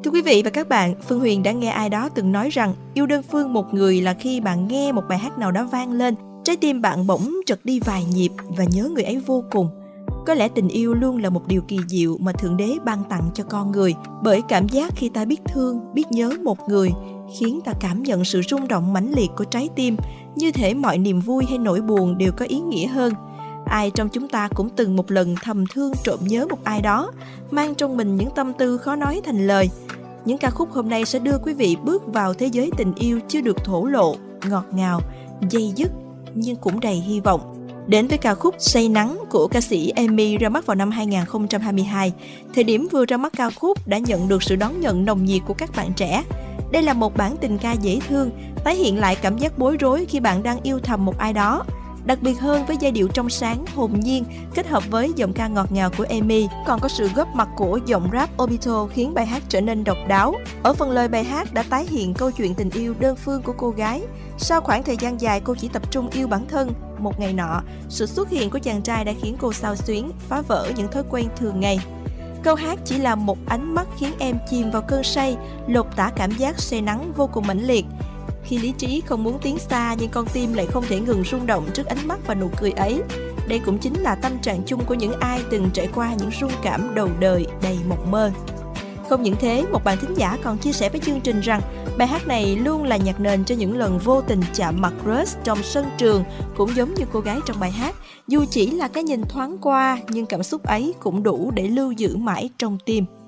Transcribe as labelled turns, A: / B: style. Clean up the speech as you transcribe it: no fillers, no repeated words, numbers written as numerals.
A: Thưa quý vị và các bạn, Phương Huyền đã nghe ai đó từng nói rằng yêu đơn phương một người là khi bạn nghe một bài hát nào đó vang lên, trái tim bạn bỗng trật đi vài nhịp và nhớ người ấy vô cùng. Có lẽ tình yêu luôn là một điều kỳ diệu mà Thượng Đế ban tặng cho con người, bởi cảm giác khi ta biết thương, biết nhớ một người khiến ta cảm nhận sự rung động mãnh liệt của trái tim, như thể mọi niềm vui hay nỗi buồn đều có ý nghĩa hơn. Ai trong chúng ta cũng từng một lần thầm thương trộm nhớ một ai đó, mang trong mình những tâm tư khó nói thành lời. Những ca khúc hôm nay sẽ đưa quý vị bước vào thế giới tình yêu chưa được thổ lộ, ngọt ngào, dây dứt nhưng cũng đầy hy vọng. Đến với ca khúc Say Nắng của ca sĩ Amy ra mắt vào năm 2022, thời điểm vừa ra mắt ca khúc đã nhận được sự đón nhận nồng nhiệt của các bạn trẻ. Đây là một bản tình ca dễ thương, tái hiện lại cảm giác bối rối khi bạn đang yêu thầm một ai đó. Đặc biệt hơn với giai điệu trong sáng, hồn nhiên kết hợp với giọng ca ngọt ngào của Amy, còn có sự góp mặt của giọng rap Obito khiến bài hát trở nên độc đáo. Ở phần lời bài hát đã tái hiện câu chuyện tình yêu đơn phương của cô gái. Sau khoảng thời gian dài cô chỉ tập trung yêu bản thân, một ngày nọ, sự xuất hiện của chàng trai đã khiến cô xao xuyến, phá vỡ những thói quen thường ngày. Câu hát chỉ là một ánh mắt khiến em chìm vào cơn say, lột tả cảm giác say nắng vô cùng mãnh liệt. Khi lý trí không muốn tiến xa nhưng con tim lại không thể ngừng rung động trước ánh mắt và nụ cười ấy. Đây cũng chính là tâm trạng chung của những ai từng trải qua những rung cảm đầu đời đầy mộng mơ. Không những thế, một bạn thính giả còn chia sẻ với chương trình rằng bài hát này luôn là nhạc nền cho những lần vô tình chạm mặt crush trong sân trường, cũng giống như cô gái trong bài hát. Dù chỉ là cái nhìn thoáng qua nhưng cảm xúc ấy cũng đủ để lưu giữ mãi trong tim.